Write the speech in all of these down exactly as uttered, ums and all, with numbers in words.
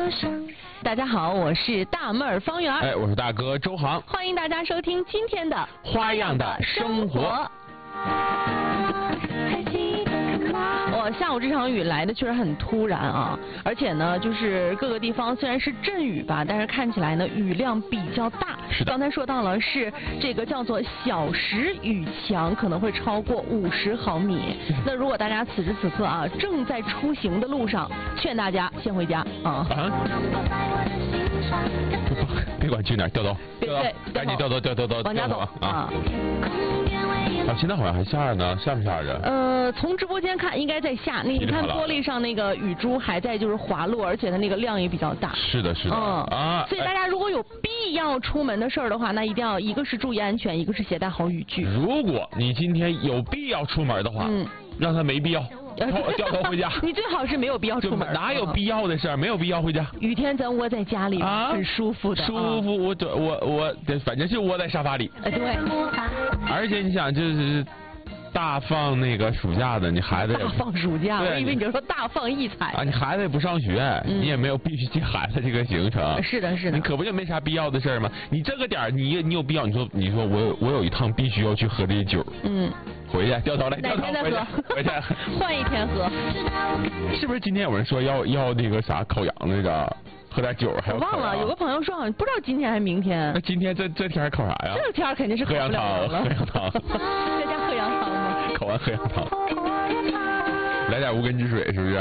大家好，我是大妹儿方圆。 哎，我是大哥周航。 欢迎大家收听今天的花样的生活。 我下午这场雨来的确实很突然啊，而且呢，就是各个地方虽然是阵雨吧，但是看起来呢雨量比较大。 是的。 刚才说到了是这个叫做小时雨强，可能会超过五十毫米。那如果大家此时此刻啊正在出行的路上，劝大家先回家啊。啊别管去哪儿，掉头，掉头，赶紧掉头，掉头，掉头， 往家走啊！ 啊，现在好像还下着呢，下没下着？ 呃，从直播间看应该在下，那你看玻璃上那个雨珠还在就是滑落，而且它那个量也比较大。 是的，是的。 嗯啊， 所以大家如果有必要出门的事儿的话，那一定要一个是注意安全，一个是携带好雨具。 如果你今天有必要出门的话，嗯，让他没必要。掉头回家， 你最好是没有必要出门， 哪有必要的事儿？没有必要回家。 雨天咱窝在家里啊，很舒服的， 舒服。我我我，反正是窝在沙发里。 哎，对。 而且你想，就是大放那个暑假的，你孩子大放暑假，我以为你就说大放异彩啊。你孩子也不上学，你也没有必须接孩子这个行程。 是的，是的。 你可不就没啥必要的事儿吗？你这个点儿，你你有必要？你说你说我有我有一趟必须要去喝这酒。嗯。回去掉头来，掉头回去，回去换一天喝。 是不是今天有人说要要那个啥烤羊来着？喝点酒还有。 我忘了，有个朋友说好像不知道今天还是明天。 那今天这这天烤啥呀？ 这天肯定是烤不了了。 喝羊汤， 在家喝羊汤吗？ 烤完喝羊汤，来点无根之水是不是？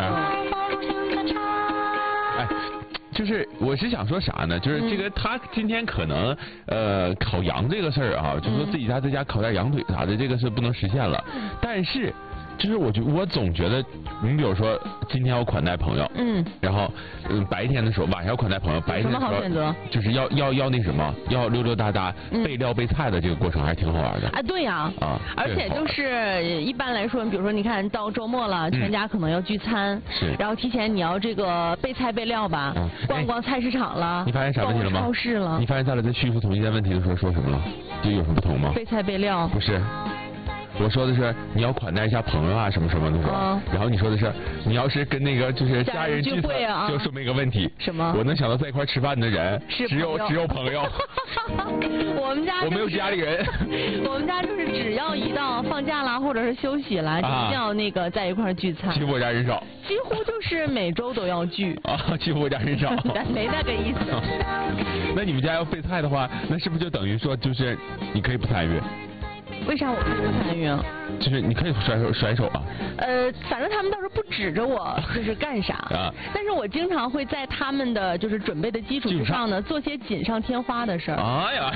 哎。就是我是想说啥呢？就是这个他今天可能呃烤羊这个事儿啊，就说自己家在家烤点羊腿啥的，这个是不能实现了。但是就是我觉我总觉得，你比如说今天要款待朋友，嗯，然后嗯白天的时候晚上要款待朋友，白天的时候就是要要要那什么，要溜溜达达备料备菜的这个过程还是挺好玩的。 啊，对呀，啊，而且就是一般来说，比如说你看到周末了，全家可能要聚餐，是，然后提前你要这个备菜备料吧，逛逛菜市场了， 你发现啥问题了吗？ 超市了。 你发现咱俩在叙述同一件问题的时候说什么了？就有什么不同吗？ 备菜备料。 不是。我说的是你要款待一下朋友啊什么什么的时候，嗯、然后你说的是你要是跟那个就是家人聚餐，啊、就说明一个问题， 什么？ 我能想到在一块吃饭的人只有只有朋友。 我们家、就是、 我没有家里人。 我们家就是只要一到放假啦或者是休息啦，就一定要那个在一块聚餐。 欺负我家人少。 几乎就是每周都要聚。 啊，欺负我家人少。 没那个意思。 那你们家要备菜的话，那是不是就等于说就是你可以不参与？ 为啥我不参与啊？ 就是你可以甩手甩手啊。 呃，反正他们倒是不指着我就是干啥啊，但是我经常会在他们的就是准备的基础之上呢，做些锦上添花的事儿。 哎呀，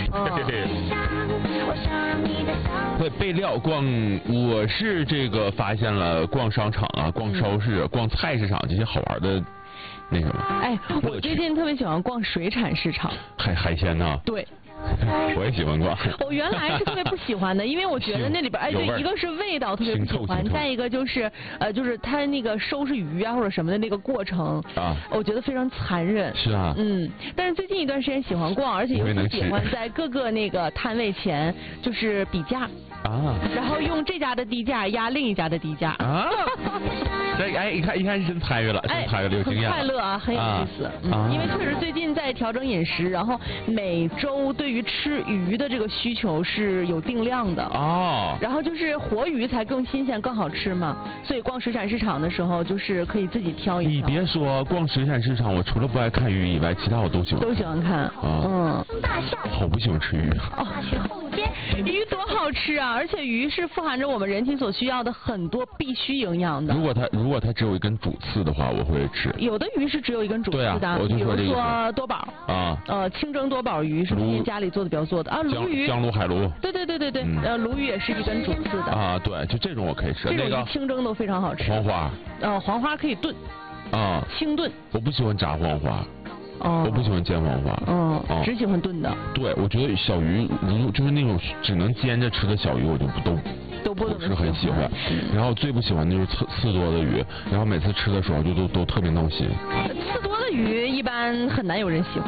对，备料逛，我是这个发现了逛商场啊、逛超市、嗯、逛菜市场这些好玩的那什么。 哎，我最近特别喜欢逛水产市场。 海海鲜呢？ 对。 我也喜欢逛。 我原来是特别不喜欢的，因为我觉得那里边哎，对，一个是味道特别不喜欢，再一个就是呃，就是它那个收拾鱼啊或者什么的那个过程啊，我觉得非常残忍。 是啊。嗯， 但是最近一段时间喜欢逛，而且尤其喜欢在各个那个摊位前就是比价啊，然后用这家的低价压另一家的低价啊。 这哎，一看一看是真参与了，真参与了，有经验。 快乐啊，很有意思。嗯，因为确实最近在调整饮食，然后每周对于吃鱼的这个需求是有定量的哦。然后就是活鱼才更新鲜、更好吃嘛，所以逛水产市场的时候就是可以自己挑一挑。 你别说逛水产市场，我除了不爱看鱼以外，其他我都喜欢。 都喜欢看啊。嗯。 好不喜欢吃鱼。 哦，鱼多好吃啊！而且鱼是富含着我们人体所需要的很多必需营养的。 如果它如果它只有一根主刺的话，我会吃。 有的鱼是只有一根主刺的， 对啊、我就说这个比如说多宝啊，呃，清蒸多宝鱼是不家里做的比较做的啊，鲈鱼、 江鲈、海鲈。 对对对对对，嗯、呃，鲈鱼也是一根主刺的啊，对，就这种我可以吃。 这种清蒸都非常好吃。 黄花， 呃，黄花可以炖啊，清炖。 我不喜欢炸黄花。哦，我不喜欢煎黄花， 嗯，哦、只喜欢炖的。 对，我觉得小鱼，如就是那种只能煎着吃的小鱼，我就不都都不是很喜欢。然后最不喜欢的就是刺刺多的鱼，然后每次吃的时候就都都特别闹心。 刺多的鱼一般很难有人喜欢，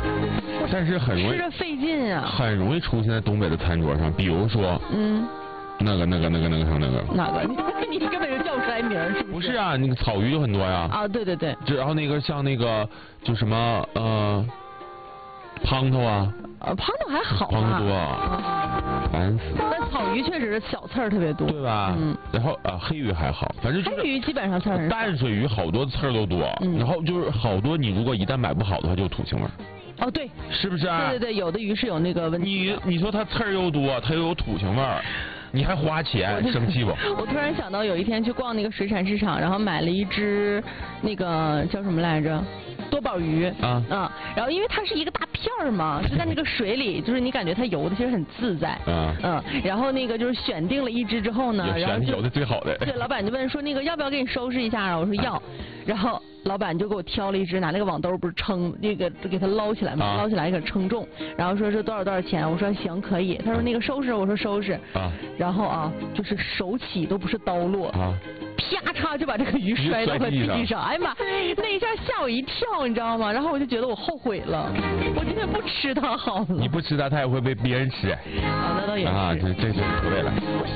但是很容易吃着费劲啊， 很容易出现在东北的餐桌上，比如说，嗯。 那个那个那个那个那个哪个？你根本就叫不出来名儿，是不是？ 不是啊，那个草鱼就很多呀。 啊，对对对。 然后那个像那个就什么呃，胖头啊。 呃，胖头还好啊。 胖头多啊，烦死了。 但草鱼确实是小刺儿特别多。 对吧？嗯。然后啊，黑鱼还好，反正就是。 黑鱼基本上刺儿很少。 淡水鱼好多刺儿都多， 嗯、 然后就是好多你如果一旦买不好的话，就有土腥味儿。 哦，对， 是不是啊？ 对对对，有的鱼是有那个问题。 你你说它刺儿又多，它又有土腥味儿，你还花钱，生气不？ 我突然想到有一天去逛那个水产市场，然后买了一只那个叫什么来着？多宝鱼啊啊，然后因为它是一个大片儿嘛，就在那个水里，就是你感觉它游的其实很自在，嗯嗯，然后那个就是选定了一只之后呢，然后游的最好的， 对，老板就问说那个要不要给你收拾一下啊？我说要，然后老板就给我挑了一只，拿那个网兜不是称那个给它捞起来嘛，捞起来给它称重，然后说是多少多少钱？我说行可以，他说那个收拾，我说收拾，啊，然后啊就是手起都不是刀落啊。啪嚓就把这个鱼摔到了地上，哎呀妈，那一下吓我一跳，你知道吗？然后我就觉得我后悔了，我今天不吃它好了。 你不吃它，它也会被别人吃。 啊，那倒也是。 啊，这这就不对了。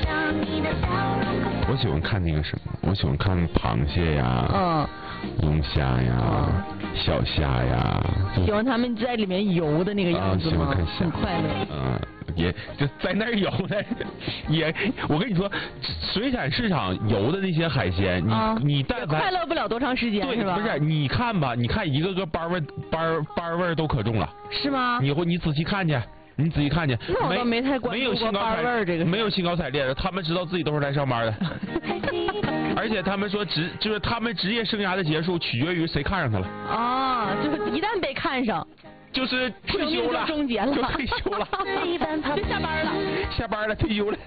我喜欢看那个什么，我喜欢看螃蟹呀，嗯，龙虾呀，小虾呀。 喜欢他们在里面游的那个样子吗？ 喜欢看虾， 很快乐。 嗯。也就在那儿游呢，也我跟你说，水产市场游的那些海鲜，你、啊、你但凡快乐不了多长时间， 对， 是吧？ 不是，你看吧，你看一个个班味班班味都可重了， 是吗？ 你会你仔细看去，你仔细看去， 那我倒没太关注过班味这个， 没有兴高采烈的，他们知道自己都是来上班的，而且他们说职就是他们职业生涯的结束取决于谁看上他了啊，就是一旦被看上。 就是退休了， 就终结了， 就退休了， 就下班了， 下班了，退休了。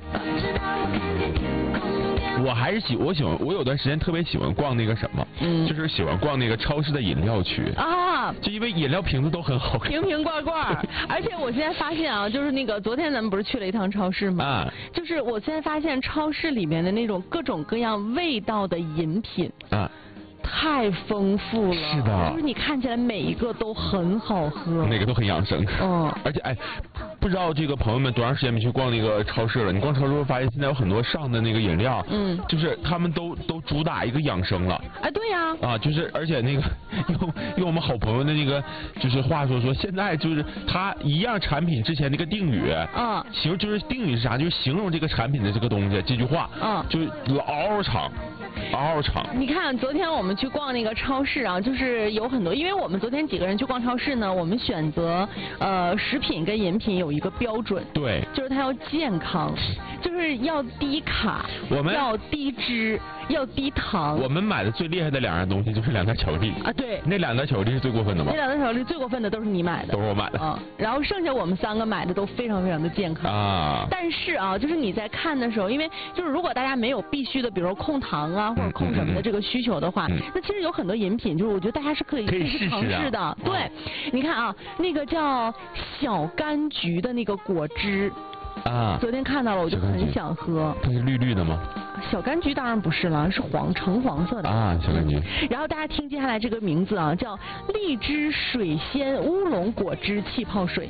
我还是喜，我喜欢，我有段时间特别喜欢逛那个什么，嗯，就是喜欢逛那个超市的饮料区啊，就因为饮料瓶子都很好看， 瓶瓶罐罐，而且我现在发现啊，就是那个昨天咱们不是去了一趟超市吗？啊，就是我现在发现超市里面的那种各种各样味道的饮品啊。太丰富了， 是的， 就是你看起来每一个都很好喝， 每个都很养生，嗯，而且哎，不知道这个朋友们多长时间没去逛那个超市了？你逛超市会发现现在有很多上的那个饮料，嗯，就是他们都都主打一个养生了， 哎，对呀， 啊，就是而且那个用用我们好朋友的那个就是话说说，现在就是它一样产品之前那个定语，嗯，形容就是定语是啥？就是形容这个产品的这个东西，这句话，嗯，就老长。嗷嗷长！ 你看，昨天我们去逛那个超市啊，就是有很多，因为我们昨天几个人去逛超市呢，我们选择呃食品跟饮品有一个标准， 对， 就是它要健康，就是要低卡， 我们要低脂，要低糖。 我们买的最厉害的两样东西就是两袋巧克力啊，对， 那两袋巧克力是最过分的吗？ 那两袋巧克力最过分的都是你买的， 都是我买的啊，然后剩下我们三个买的都非常非常的健康啊。但是啊，就是你在看的时候，因为就是如果大家没有必须的，比如说控糖啊。或者控什么的这个需求的话，嗯、那其实有很多饮品，就是我觉得大家是可以可以去尝试的。 啊、 对，你看啊，那个叫小柑橘的那个果汁啊，昨天看到了，我就很想喝。 它是绿绿的吗？ 小柑橘当然不是了，是黄橙黄色的啊，小柑橘。 然后大家听接下来这个名字啊，叫荔枝水仙乌龙果汁气泡水。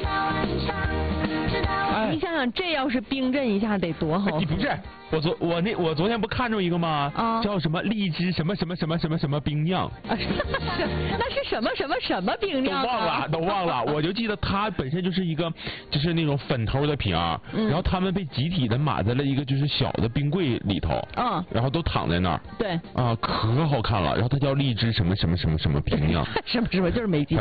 哎、你想想，这要是冰镇一下得多好喝！ 你不是我昨我那我昨天不看着一个吗？啊，叫什么荔枝什么什么什么什么什么冰酿？ 啊，那是什么什么什么冰酿、啊？ 都忘了，都忘了。我就记得它本身就是一个就是那种粉头的瓶，嗯、然后他们被集体的码在了一个就是小的冰柜里头，嗯，然后都躺在那儿。 对。 啊，可好看了。然后它叫荔枝什么什么什么什么冰酿？ 什么什么就是没记。